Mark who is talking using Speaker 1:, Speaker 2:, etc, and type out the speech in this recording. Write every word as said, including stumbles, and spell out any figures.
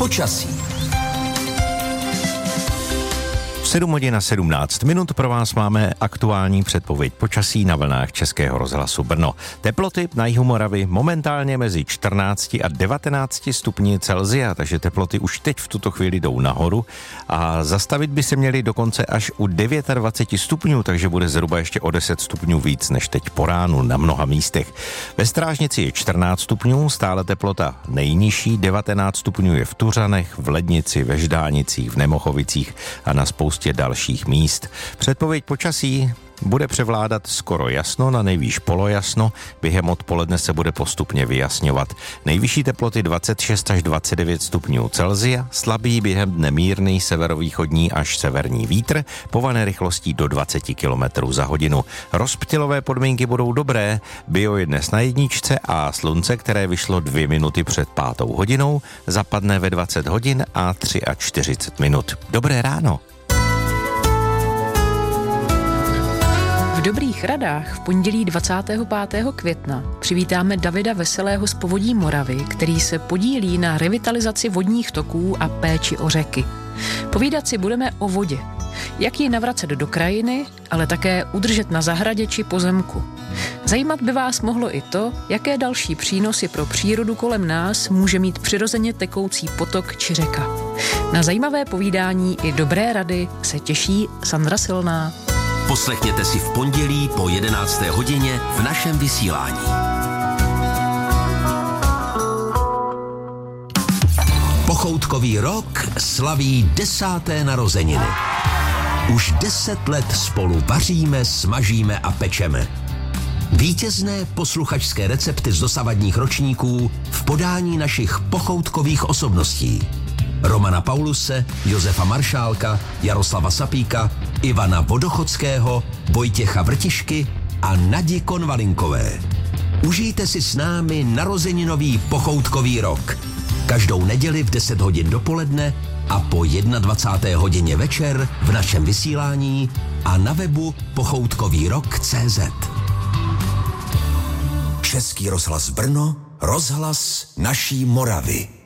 Speaker 1: Počasí.
Speaker 2: sedm hodin a sedmnáct minut pro vás máme aktuální předpověď počasí na vlnách Českého rozhlasu Brno. Teploty na jihu Moravy momentálně mezi čtrnácti a devatenácti stupni Celsia, takže teploty už teď v tuto chvíli jdou nahoru a zastavit by se měly dokonce až u dvacet devět stupňů, takže bude zhruba ještě o deset stupňů víc než teď po ránu na mnoha místech. Ve Strážnici je čtrnáct stupňů, stále teplota nejnižší, devatenáct stupňů je v Tuřanech, v Lednici, ve Ždánicích, v Nemochovicích a na spoustě dalších míst. Předpověď počasí bude převládat skoro jasno, na nejvýš polojasno, během odpoledne se bude postupně vyjasňovat. Nejvyšší teploty dvacet šest až dvacet devět stupňů Celsia, slabý během dne mírný severovýchodní až severní vítr, pované rychlostí do dvacet kilometrů za hodinu. Rozptylové podmínky budou dobré, bio je dnes na jedničce a slunce, které vyšlo dvě minuty před pátou hodinou, zapadne ve dvacet hodin a čtyřicet tři minut. Dobré ráno.
Speaker 3: V Dobrých radách v pondělí dvacátého pátého května přivítáme Davida Veselého z Povodí Moravy, který se podílí na revitalizaci vodních toků a péči o řeky. Povídat si budeme o vodě, jak ji navracet do krajiny, ale také udržet na zahradě či pozemku. Zajímat by vás mohlo i to, jaké další přínosy pro přírodu kolem nás může mít přirozeně tekoucí potok či řeka. Na zajímavé povídání i dobré rady se těší Sandra Silná.
Speaker 1: Poslechněte si v pondělí po jedenácté hodině v našem vysílání. Pochoutkový rok slaví desáté narozeniny. Už deset let spolu vaříme, smažíme a pečeme. Vítězné posluchačské recepty z dosavadních ročníků v podání našich pochoutkových osobností. Romana Pauluse, Josefa Maršálka, Jaroslava Sapíka, Ivana Vodochodského, Vojtěcha Vrtišky a Nadi Konvalinkové. Užijte si s námi narozeninový pochoutkový rok. Každou neděli v deset hodin dopoledne a po dvacáté jedné hodině večer v našem vysílání a na webu pochoutkový rok tečka cé zet. Český rozhlas Brno, rozhlas naší Moravy.